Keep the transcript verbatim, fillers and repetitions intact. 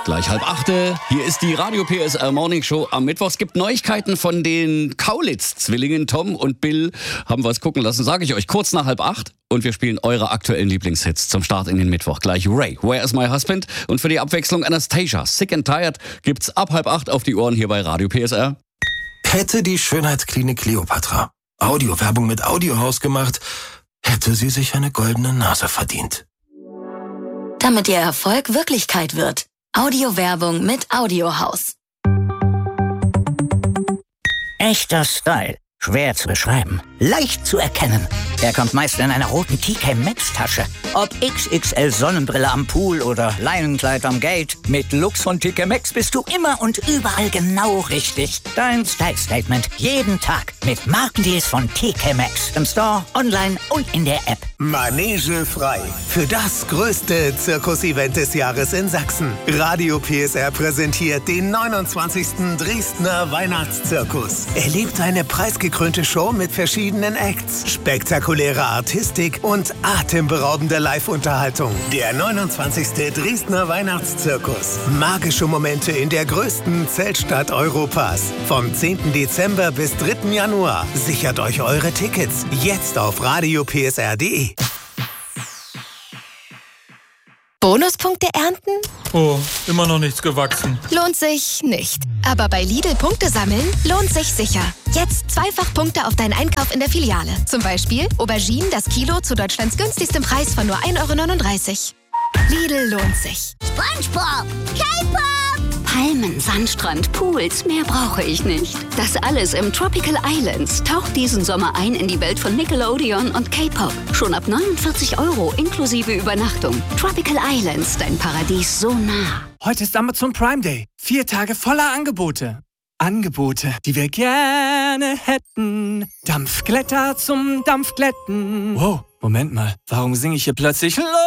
Gleich halb achte. Hier ist die Radio P S R Morning Show am Mittwoch. Es gibt Neuigkeiten von den Kaulitz-Zwillingen. Tom und Bill haben was gucken lassen, sage ich euch kurz nach halb acht. Und wir spielen eure aktuellen Lieblingshits zum Start in den Mittwoch. Gleich Ray, Where is my husband? Und für die Abwechslung Anastasia, Sick and Tired, gibt's ab halb acht auf die Ohren hier bei Radio P S R. Hätte die Schönheitsklinik Kleopatra Audiowerbung mit Audiohaus gemacht, hätte sie sich eine goldene Nase verdient. Damit ihr Erfolg Wirklichkeit wird. Audiowerbung mit Audiohaus. Echter Style. Schwer zu beschreiben. Leicht zu erkennen. Er kommt meist in einer roten T K Maxx Tasche. Ob X X L Sonnenbrille am Pool oder Leinenkleid am Gate. Mit Lux von T K Maxx bist du immer und überall genau richtig. Dein Style-Statement jeden Tag mit Markendeals von T K Maxx. Im Store, online und in der App. Manege frei. Für das größte Zirkus-Event des Jahres in Sachsen. Radio P S R präsentiert den neunundzwanzigsten Dresdner Weihnachtszirkus. Erlebt eine preisgekrönte Show mit verschiedenen Acts, spektakuläre Artistik und atemberaubende Live-Unterhaltung. Der neunundzwanzigste Dresdner Weihnachtszirkus. Magische Momente in der größten Zeltstadt Europas. Vom zehnten Dezember bis dritten Januar. Sichert euch eure Tickets jetzt auf radio p s r punkt d e. Bonuspunkte ernten? Oh, immer noch nichts gewachsen. Lohnt sich nicht. Aber bei Lidl Punkte sammeln lohnt sich sicher. Jetzt zweifach Punkte auf deinen Einkauf in der Filiale. Zum Beispiel Auberginen das Kilo zu Deutschlands günstigstem Preis von nur ein Euro neununddreißig. Lidl lohnt sich. SpongeBob, K-Pop, Palmen, Sandstrand, Pools, mehr brauche ich nicht. Das alles im Tropical Islands. Taucht diesen Sommer ein in die Welt von Nickelodeon und K-Pop. Schon ab neunundvierzig Euro inklusive Übernachtung. Tropical Islands, dein Paradies so nah. Heute ist Amazon Prime Day. Vier Tage voller Angebote. Angebote, die wir gerne hätten. Dampfglätter zum Dampfglätten. Wow, Moment mal. Warum singe ich hier plötzlich